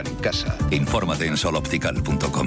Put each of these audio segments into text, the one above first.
en casa. Infórmate en soloptical.com.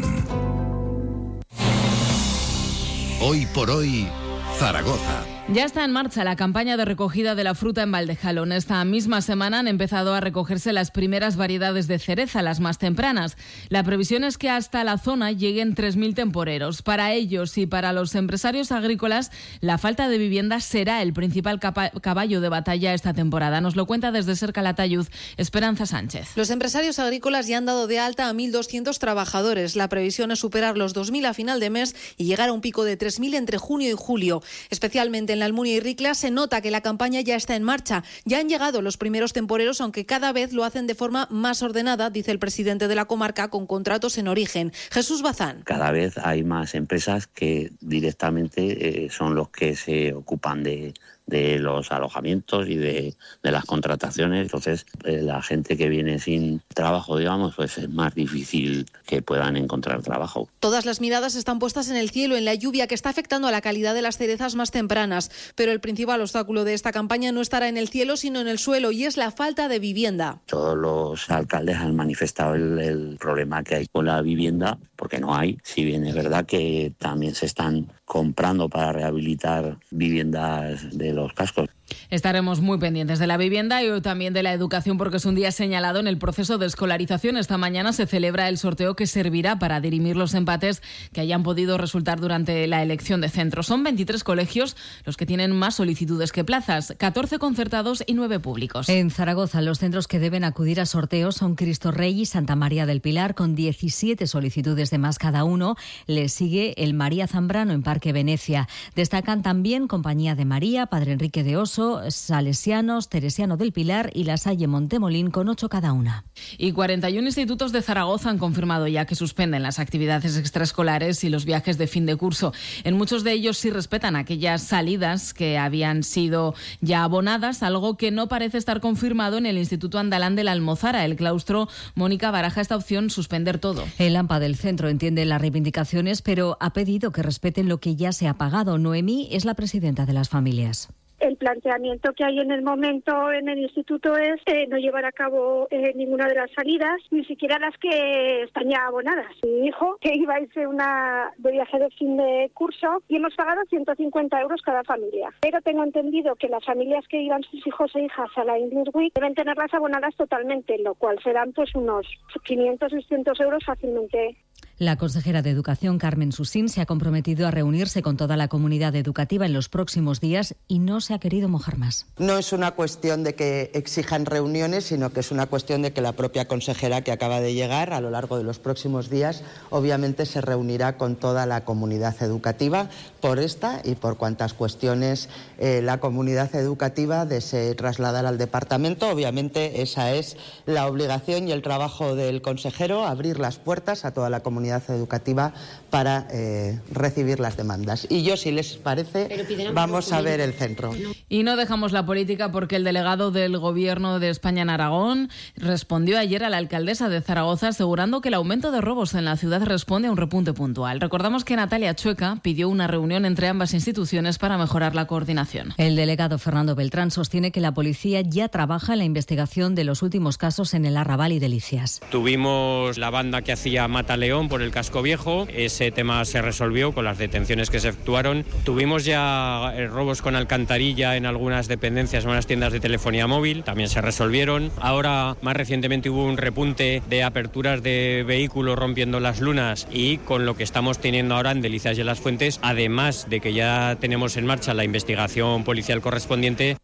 Hoy por hoy, Zaragoza. Ya está en marcha la campaña de recogida de la fruta en Valdejalón. Esta misma semana han empezado a recogerse las primeras variedades de cereza, las más tempranas. La previsión es que hasta la zona lleguen 3.000 temporeros. Para ellos y para los empresarios agrícolas, la falta de vivienda será el principal caballo de batalla esta temporada. Nos lo cuenta desde Ser Calatayud Esperanza Sánchez. Los empresarios agrícolas ya han dado de alta a 1.200 trabajadores. La previsión es superar los 2.000 a final de mes y llegar a un pico de 3.000 entre junio y julio. Especialmente en la Almunia y Ricla se nota que la campaña ya está en marcha. Ya han llegado los primeros temporeros, aunque cada vez lo hacen de forma más ordenada, dice el presidente de la comarca, con contratos en origen. Jesús Bazán. Cada vez hay más empresas que directamente son los que se ocupan de los alojamientos y de las contrataciones. Entonces, la gente que viene sin trabajo, digamos, pues es más difícil que puedan encontrar trabajo. Todas las miradas están puestas en el cielo, en la lluvia que está afectando a la calidad de las cerezas más tempranas. Pero el principal obstáculo de esta campaña no estará en el cielo, sino en el suelo, y es la falta de vivienda. Todos los alcaldes han manifestado el problema que hay con la vivienda, porque no hay. Si bien es verdad que también se están comprando para rehabilitar viviendas de los cascos. Estaremos muy pendientes de la vivienda y también de la educación, porque es un día señalado en el proceso de escolarización. Esta mañana se celebra el sorteo que servirá para dirimir los empates que hayan podido resultar durante la elección de centros. Son 23 colegios los que tienen más solicitudes que plazas, 14 concertados y 9 públicos. En Zaragoza, los centros que deben acudir a sorteos son Cristo Rey y Santa María del Pilar, con 17 solicitudes de más cada uno. Le sigue el María Zambrano en Parque Venecia. Destacan también Compañía de María, Padre Enrique de Oso, Salesianos, Teresiano del Pilar y La Salle Montemolín, con 8 cada una. Y 41 institutos de Zaragoza han confirmado ya que suspenden las actividades extraescolares y los viajes de fin de curso. En muchos de ellos sí respetan aquellas salidas que habían sido ya abonadas, algo que no parece estar confirmado en el Instituto Andalán de la Almozara. El claustro, Mónica, baraja esta opción, suspender todo. El AMPA del centro entiende las reivindicaciones, pero ha pedido que respeten lo que ya se ha pagado. Noemí es la presidenta de las familias. El planteamiento que hay en el momento en el instituto es no llevar a cabo ninguna de las salidas, ni siquiera las que están ya abonadas. Mi hijo, que iba a irse de viaje de fin de curso, y hemos pagado 150 euros cada familia. Pero tengo entendido que las familias que iban sus hijos e hijas a la English Week deben tenerlas abonadas totalmente, lo cual serán pues unos 500-600 euros fácilmente. La consejera de Educación, Carmen Susín, se ha comprometido a reunirse con toda la comunidad educativa en los próximos días y no se ha querido mojar más. No es una cuestión de que exijan reuniones, sino que es una cuestión de que la propia consejera que acaba de llegar a lo largo de los próximos días obviamente se reunirá con toda la comunidad educativa por esta y por cuantas cuestiones la comunidad educativa desee trasladar al departamento. Obviamente esa es la obligación y el trabajo del consejero, abrir las puertas a toda la comunidad educativa para recibir las demandas. Y yo, si les parece, vamos a ver el centro. Y no dejamos la política porque el delegado del Gobierno de España en Aragón respondió ayer a la alcaldesa de Zaragoza asegurando que el aumento de robos en la ciudad responde a un repunte puntual. Recordamos que Natalia Chueca pidió una reunión entre ambas instituciones para mejorar la coordinación. El delegado Fernando Beltrán sostiene que la policía ya trabaja en la investigación de los últimos casos en el Arrabal y Delicias. Tuvimos la banda que hacía Mata León por el Casco Viejo. Ese tema se resolvió con las detenciones que se efectuaron. Tuvimos ya robos con alcantarilla en algunas dependencias, en unas tiendas de telefonía móvil. También se resolvieron. Ahora, más recientemente, hubo un repunte de aperturas de vehículos rompiendo las lunas, y con lo que estamos teniendo ahora en Delicias y en Las Fuentes, además de que ya tenemos en marcha la investigación policial correspondiente.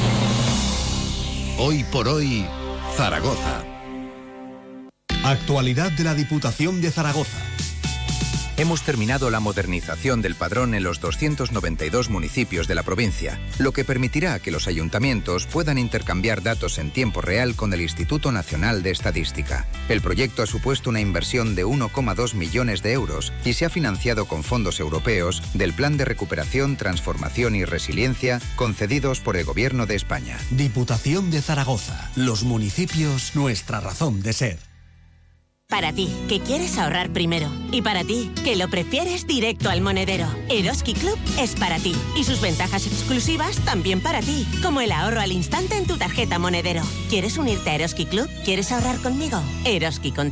Hoy por hoy, Zaragoza. Actualidad de la Diputación de Zaragoza. Hemos terminado la modernización del padrón en los 292 municipios de la provincia, lo que permitirá que los ayuntamientos puedan intercambiar datos en tiempo real con el Instituto Nacional de Estadística. El proyecto ha supuesto una inversión de 1,2 millones de euros y se ha financiado con fondos europeos del Plan de Recuperación, Transformación y Resiliencia concedidos por el Gobierno de España. Diputación de Zaragoza. Los municipios, nuestra razón de ser. Para ti, que quieres ahorrar primero. Y para ti, que lo prefieres directo al monedero. Eroski Club es para ti. Y sus ventajas exclusivas también para ti. Como el ahorro al instante en tu tarjeta monedero. ¿Quieres unirte a Eroski Club? ¿Quieres ahorrar conmigo? Eroski contigo.